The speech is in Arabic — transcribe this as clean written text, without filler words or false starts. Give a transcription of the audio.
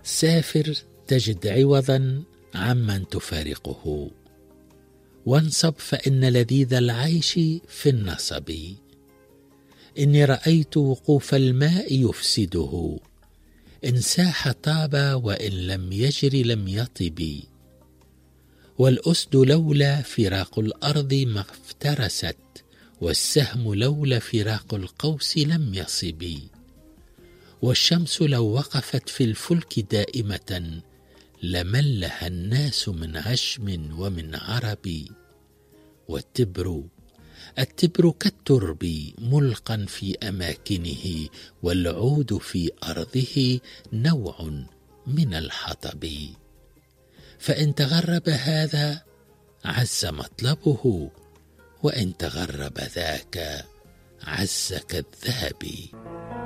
سافر تجد عوضا عمن تفارقه، وانصب فإن لذيذ العيش في النصب. إني رأيت وقوف الماء يفسده، إن ساح طاب وإن لم يجر لم يطب. والأسد لولا فراق الأرض ما افترست، والسهم لولا فراق القوس لم يصب. والشمس لو وقفت في الفلك دائمة، لملها الناس من غشم ومن عرب. التبر كالترب ملقا في أماكنه، والعود في أرضه نوع من الحطب. فإن تغرب هذا عز مطلبه، وإن تغرب ذاك عز كالذهب.